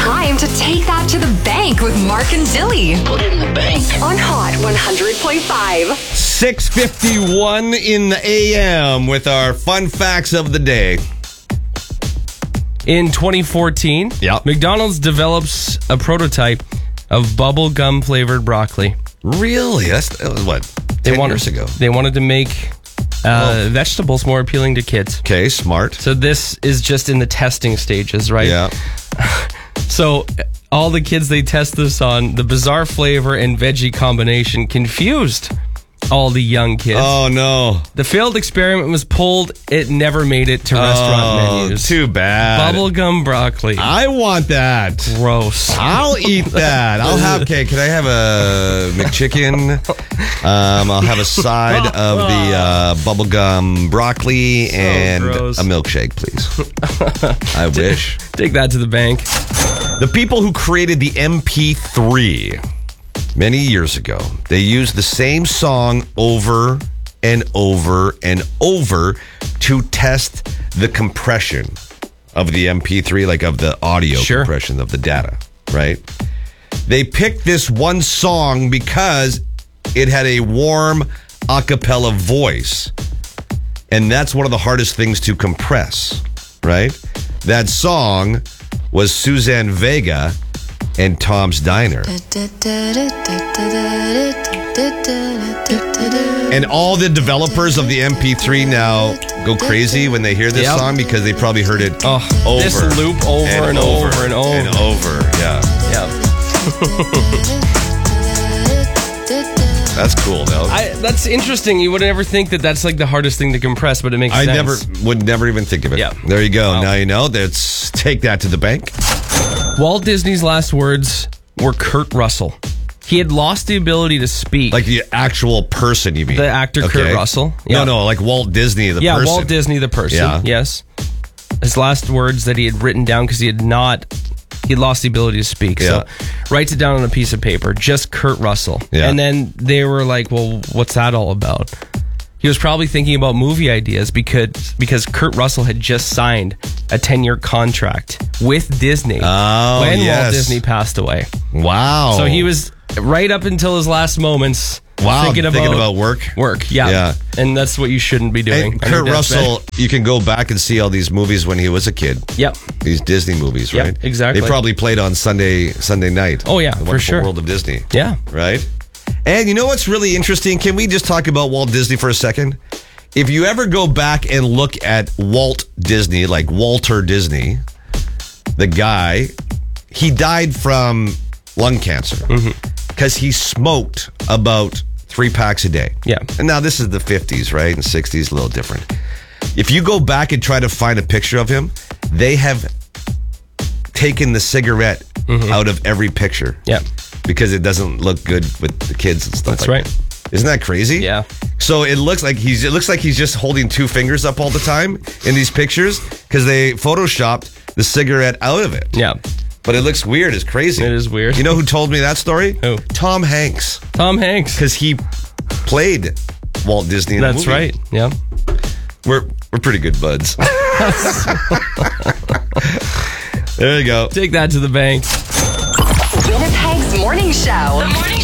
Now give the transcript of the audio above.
time to take that to the bank with Mark and Dilly. Put it in the bank. On Hot 100.5. 6:51 in the AM with our fun facts of the day. In 2014, McDonald's develops a prototype of bubblegum flavored broccoli. Really? That was what, 10 years ago? They wanted to make vegetables more appealing to kids. Okay, smart. So this is just in the testing stages, right? Yeah. So all the kids they test this on, the bizarre flavor and veggie combination confused all the young kids. Oh, no. The failed experiment was pulled. It never made it to restaurant menus. Too bad. Bubblegum broccoli. I want that. Gross. I'll eat that. I'll have, okay, can I have a McChicken? I'll have a side of the bubblegum broccoli and gross. a milkshake, please. I wish. Take that to the bank. The people who created the MP3 many years ago, they used the same song over and over and over to test the compression of the MP3, like of the audio compression of the data, right? They picked this one song because it had a warm a cappella voice. And that's one of the hardest things to compress, right? That song was Suzanne Vega and Tom's Diner. And all the developers of the MP3 now go crazy when they hear this song because they probably heard it over. This loop over and over and over. And over, yeah. That's cool, though. That's interesting. You would never think that that's like the hardest thing to compress, but it makes sense. I would never even think of it. Yeah. There you go. Wow. Now you know. Let's take that to the bank. Walt Disney's last words were Kurt Russell. He had lost the ability to speak. Like the actual person, you mean? The actor Kurt Russell. Yeah. No, like Walt Disney, the person. Yeah, Walt Disney, the person. Yeah. Yes. His last words that he had written down because he lost the ability to speak. Yeah. So writes it down on a piece of paper, just Kurt Russell. Yeah. And then they were like, well, what's that all about? He was probably thinking about movie ideas because Kurt Russell had just signed a 10-year contract with Disney when Walt Disney passed away. Wow. So he was right up until his last moments thinking about work. Work, yeah. And that's what you shouldn't be doing. And Kurt Russell, you can go back and see all these movies when he was a kid. Yep. These Disney movies, right? Yep, exactly. They probably played on Sunday night. Oh, yeah, The for Wonderful sure. World of Disney. Yeah. Right? And you know what's really interesting? Can we just talk about Walt Disney for a second? If you ever go back and look at Walt Disney, like Walter Disney, the guy, he died from lung cancer because he smoked about 3 packs a day. Yeah. And now this is the 50s, right? And 60s, a little different. If you go back and try to find a picture of him, they have taken the cigarette out of every picture. Yeah. Because it doesn't look good with the kids and stuff. That's like right. that. Isn't that crazy? Yeah. So it looks like he's just holding 2 fingers up all the time in these pictures because they photoshopped the cigarette out of it. Yeah. But it looks weird. It's crazy. It is weird. You know who told me that story? Who? Tom Hanks. Tom Hanks. Because he played Walt Disney in the movie. That's right. Yeah. We're pretty good buds. There you go. Take that to the bank. Winnipeg's Morning Show. The Morning